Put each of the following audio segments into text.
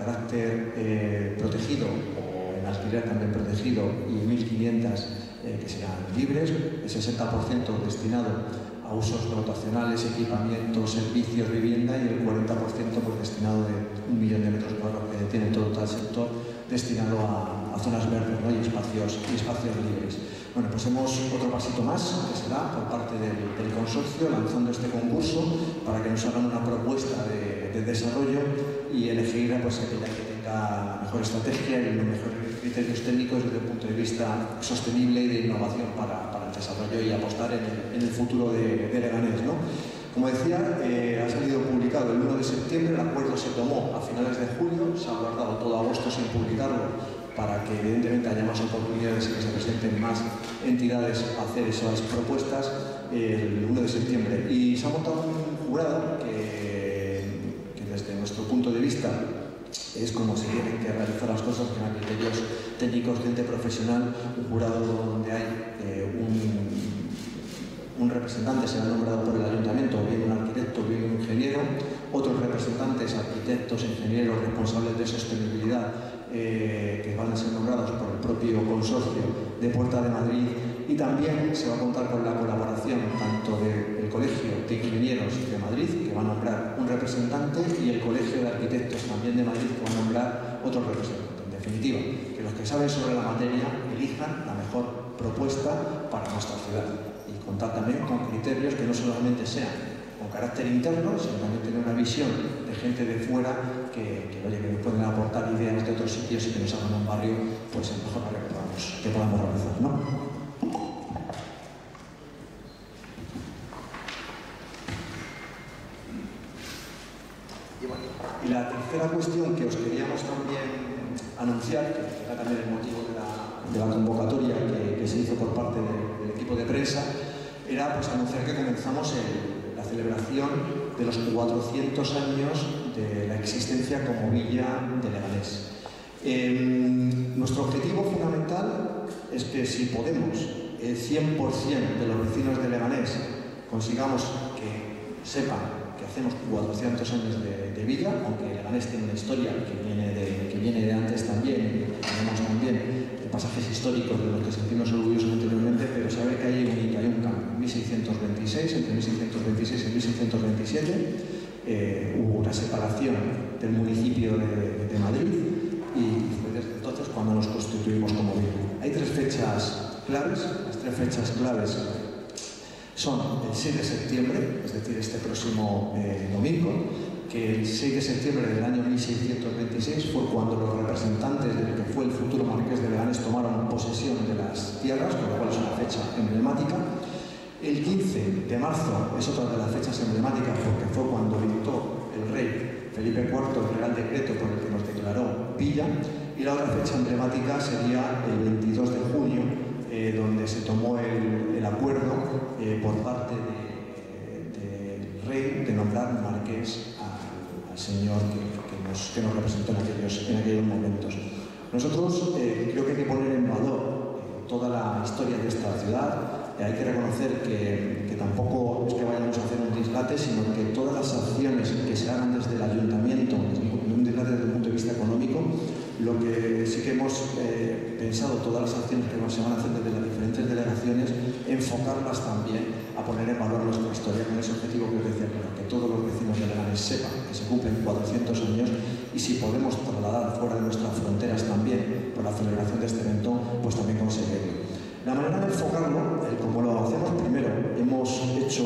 carácter protegido o en alquiler también protegido y 1.500 que serán libres, el 60% destinado a usos dotacionales, equipamientos, servicios, vivienda, y el 40% pues, destinado de 1 millón de metros cuadrados que tiene todo el sector destinado a zonas verdes, ¿no? y espacios libres. Bueno, pues hemos otro pasito más que se da por parte del consorcio lanzando este concurso para que nos hagan una propuesta de desarrollo y elegir pues, aquella que tenga la mejor estrategia y los mejores criterios técnicos desde el punto de vista sostenible y de innovación para el desarrollo y apostar en el futuro de Leganés, ¿no? Como decía, ha salido publicado el 1 de septiembre, el acuerdo se tomó a finales de julio, se ha guardado todo agosto sin publicarlo para que evidentemente haya más oportunidades y que se presenten más entidades a hacer esas propuestas el 1 de septiembre. Y se ha montado un jurado que desde nuestro punto de vista es como se tienen que realizar las cosas, que hay criterios técnicos, gente profesional, un jurado donde hay un representante será nombrado por el ayuntamiento, bien un arquitecto, bien un ingeniero, otros representantes, arquitectos, ingenieros, responsables de sostenibilidad, que van a ser nombrados por el propio consorcio de Puerta de Madrid, y también se va a contar con la colaboración tanto del Colegio de Ingenieros de Madrid, que va a nombrar un representante, y el Colegio de Arquitectos también de Madrid, que va a nombrar otro representante. En definitiva, que los que saben sobre la materia elijan la mejor propuesta para nuestra ciudad, y contar también con criterios que no solamente sean con carácter interno, sino también tener una visión de gente de fuera que nos pueden aportar ideas de otros sitios y que nos hagan un barrio pues el mejor barrio que podamos realizar, ¿no? Y la tercera cuestión que os queríamos también anunciar, que era también el motivo de la convocatoria que se hizo por parte del equipo de prensa, era pues anunciar que comenzamos la celebración de los 400 años de la existencia como villa de Leganés. Nuestro objetivo fundamental es que si podemos, el 100% de los vecinos de Leganés consigamos que sepan que hacemos 400 años de villa, aunque Leganés tiene una historia que viene de antes también, tenemos también pasajes históricos de los que sentimos orgullosos anteriormente, pero sabe que hay un cambio. En 1626, entre 1626 y 1627, hubo una separación del municipio de Madrid, y fue desde entonces cuando nos constituimos como villa. Hay tres fechas claves. Las tres fechas claves son el 6 de septiembre, es decir, este próximo domingo, que el 6 de septiembre del año 1626 fue cuando los representantes del que fue el futuro marqués de Leganés tomaron posesión de las tierras, con lo cual es una fecha emblemática. El 15 de marzo es otra de las fechas emblemáticas porque fue cuando dictó el rey Felipe IV el Real Decreto por el que nos declaró villa, y la otra fecha emblemática sería el 22 de junio, donde se tomó el acuerdo por parte del rey de nombrar marqués al señor que nos representó en aquellos momentos. Nosotros creo que hay que poner en valor toda la historia de esta ciudad. Hay que reconocer que tampoco es que vayamos a hacer un dislate, sino que todas las acciones que se hagan desde el ayuntamiento, un dislate desde el punto de vista económico, lo que sí que hemos pensado, todas las acciones que se van a hacer desde las diferentes delegaciones, enfocarlas también a poner en valor nuestra historia con ese objetivo que os decía, que todos los vecinos de Leganés sepan que se cumplen 400 años, y si podemos trasladar fuera de nuestras fronteras también por la celebración de este evento, pues también conseguirlo. La manera de enfocarlo, como lo hacemos primero, hemos hecho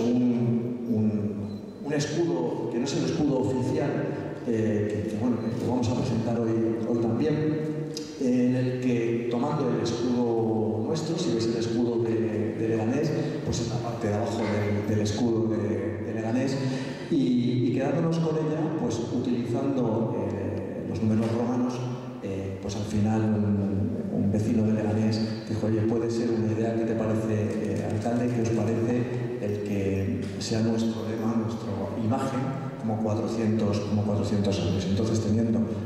un escudo que no es el escudo oficial, que lo vamos a presentar hoy también, en el que, tomando el escudo nuestro, si veis el escudo de Leganés, pues es la parte de abajo del escudo de Leganés, y quedándonos con ella, pues utilizando los números romanos, pues al final un vecino de Leganés dijo: oye, puede ser una idea, ¿qué te parece, alcalde? ¿Qué os parece el que sea nuestro lema, nuestra imagen, como 400 años? Entonces, teniendo